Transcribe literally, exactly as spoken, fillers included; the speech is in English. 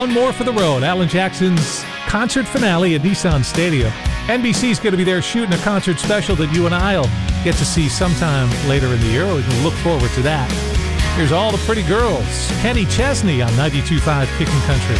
One more for the road. Alan Jackson's concert finale at Nissan Stadium. N B C's going to be there shooting a concert special that you and I'll get to see sometime later in the year. We can look forward to that. Here's All the Pretty Girls. Kenny Chesney on ninety-two point five Kicking Country.